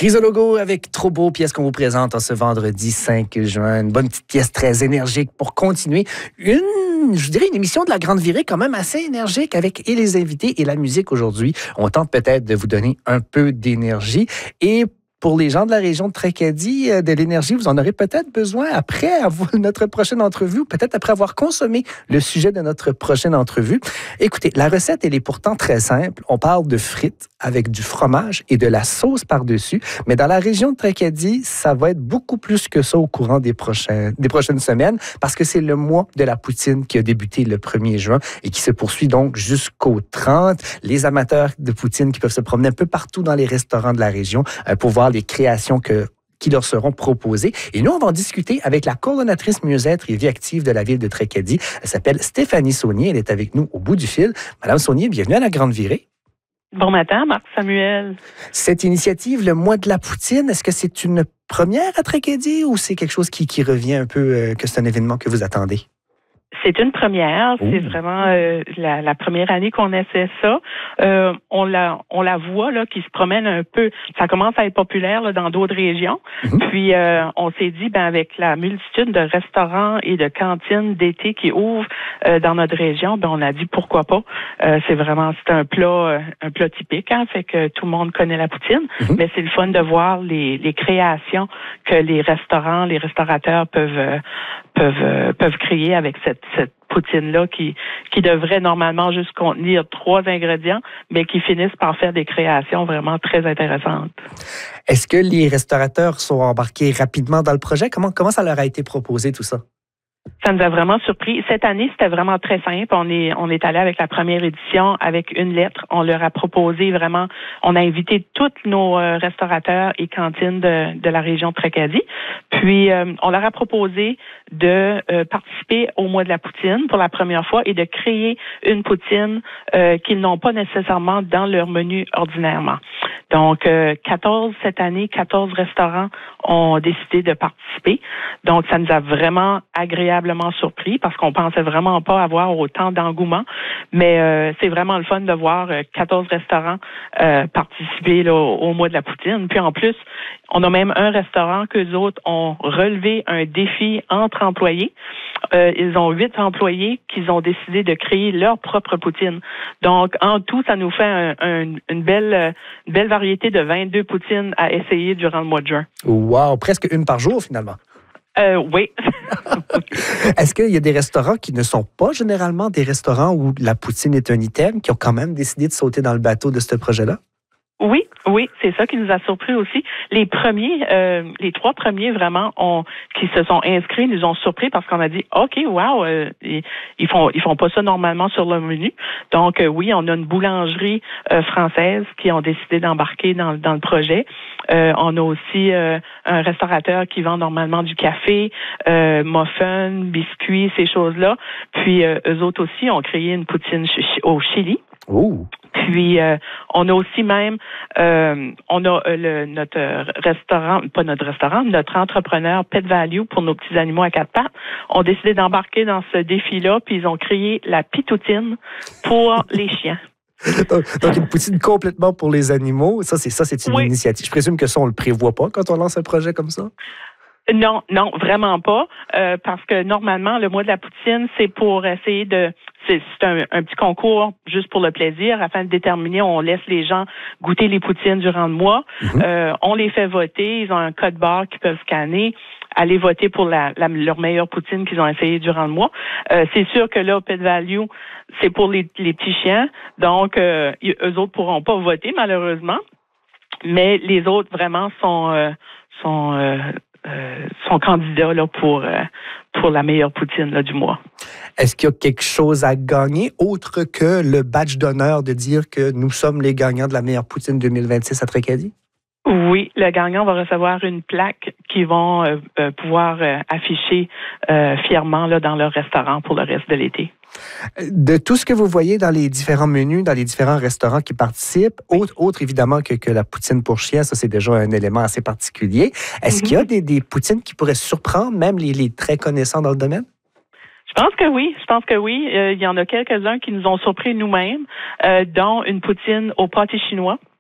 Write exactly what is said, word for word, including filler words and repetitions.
Chrysologo avec Trop Beau, pièce qu'on vous présente en ce vendredi cinq juin. Une bonne petite pièce très énergique pour continuer une, je dirais, une émission de la Grande Virée quand même assez énergique avec et les invités et la musique aujourd'hui. On tente peut-être de vous donner un peu d'énergie et pour les gens de la région de Tracadie, de l'énergie, vous en aurez peut-être besoin après avoir notre prochaine entrevue ou peut-être après avoir consommé le sujet de notre prochaine entrevue. Écoutez, la recette, elle est pourtant très simple. On parle de frites avec du fromage et de la sauce par-dessus. Mais dans la région de Tracadie, ça va être beaucoup plus que ça au courant des, prochains, des prochaines semaines parce que c'est le mois de la poutine qui a débuté le premier juin et qui se poursuit donc jusqu'au trente. Les amateurs de poutine qui peuvent se promener un peu partout dans les restaurants de la région euh, pour voir les créations que, qui leur seront proposées. Et nous, on va en discuter avec la coordonnatrice mieux-être et vie active de la ville de Tracadie. Elle s'appelle Stéphanie Saunier. Elle est avec nous au bout du fil. Madame Saunier, bienvenue à la Grande Virée. Bon matin, Marc Samuel. Cette initiative, le mois de la poutine, est-ce que c'est une première à Tracadie ou c'est quelque chose qui, qui revient un peu, euh, que c'est un événement que vous attendez? C'est une première. Oh. C'est vraiment euh, la, la première année qu'on essaie ça. Euh, on la on la voit là qui se promène un peu. Ça commence à être populaire là, dans d'autres régions. Mm-hmm. Puis euh, on s'est dit ben avec la multitude de restaurants et de cantines d'été qui ouvrent euh, dans notre région, ben on a dit pourquoi pas. Euh, c'est vraiment c'est un plat euh, un plat typique, hein, fait que tout le monde connaît la poutine. Mm-hmm. Mais c'est le fun de voir les les créations que les restaurants, les restaurateurs peuvent euh, peuvent euh, peuvent créer avec cette cette poutine-là qui, qui devrait normalement juste contenir trois ingrédients, mais qui finissent par faire des créations vraiment très intéressantes. Est-ce que les restaurateurs sont embarqués rapidement dans le projet? Comment, comment ça leur a été proposé, tout ça? Ça nous a vraiment surpris. Cette année, c'était vraiment très simple. On est, on est allé avec la première édition avec une lettre. On leur a proposé vraiment, on a invité tous nos euh, restaurateurs et cantines de, de la région de Tracadie. Puis, euh, on leur a proposé de euh, participer au mois de la poutine pour la première fois et de créer une poutine euh, qu'ils n'ont pas nécessairement dans leur menu ordinairement. Donc, euh, quatorze cette année, quatorze restaurants ont décidé de participer. Donc, ça nous a vraiment agréablement surpris parce qu'on pensait vraiment pas avoir autant d'engouement. Mais euh, c'est vraiment le fun de voir quatorze restaurants euh, participer là, au, au mois de la poutine. Puis en plus, on a même un restaurant qu'eux autres ont relevé un défi entre employés. Euh, ils ont huit employés qui ont décidé de créer leur propre poutine. Donc, en tout, ça nous fait un, un, une belle, une belle variété de vingt-deux poutines à essayer durant le mois de juin. Wow! Presque une par jour, finalement. Euh, oui. Est-ce qu'il y a des restaurants qui ne sont pas généralement des restaurants où la poutine est un item, qui ont quand même décidé de sauter dans le bateau de ce projet-là? Oui, oui, c'est ça qui nous a surpris aussi. Les premiers, euh, les trois premiers vraiment ont, qui se sont inscrits nous ont surpris parce qu'on a dit, ok, wow, euh, ils, ils font, ils font pas ça normalement sur le menu. Donc euh, oui, on a une boulangerie euh, française qui ont décidé d'embarquer dans, dans le projet. Euh, on a aussi euh, un restaurateur qui vend normalement du café, euh, muffins, biscuits, ces choses-là. Puis euh, eux autres aussi ont créé une poutine ch- au Chili. Oh. Puis, euh, on a aussi même, euh, on a euh, le, notre restaurant, pas notre restaurant, notre entrepreneur Pet Value pour nos petits animaux à quatre pattes, ont décidé d'embarquer dans ce défi-là, puis ils ont créé la pitoutine pour les chiens. donc, donc, une poutine complètement pour les animaux, ça, c'est ça, c'est une oui. initiative. Je présume que ça, on le prévoit pas quand on lance un projet comme ça? Non, non, vraiment pas, euh, parce que normalement, le mois de la poutine, c'est pour essayer de... C'est, c'est un, un petit concours juste pour le plaisir, afin de déterminer, on laisse les gens goûter les poutines durant le mois. Mm-hmm. Euh, on les fait voter, ils ont un code barre qu'ils peuvent scanner, aller voter pour la, la, leur meilleure poutine qu'ils ont essayé durant le mois. Euh, c'est sûr que là, Pet Value, c'est pour les, les petits chiens, donc euh, eux autres pourront pas voter, malheureusement, mais les autres, vraiment, sont... Euh, sont euh, Euh, son candidat là, pour, euh, pour la meilleure poutine là, du mois. Est-ce qu'il y a quelque chose à gagner autre que le badge d'honneur de dire que nous sommes les gagnants de la meilleure poutine deux mille vingt-six à Tracadie? Oui, le gagnant va recevoir une plaque qu'ils vont euh, euh, pouvoir euh, afficher euh, fièrement là, dans leur restaurant pour le reste de l'été. De tout ce que vous voyez dans les différents menus, dans les différents restaurants qui participent, autre, autre évidemment que, que la poutine pour chiens, ça c'est déjà un élément assez particulier. Est-ce mm-hmm. qu'il y a des, des poutines qui pourraient surprendre même les, les très connaissants dans le domaine? Je pense que oui, je pense que oui. Euh, il y en a quelques-uns qui nous ont surpris nous-mêmes, euh, dont une poutine au pâté chinois.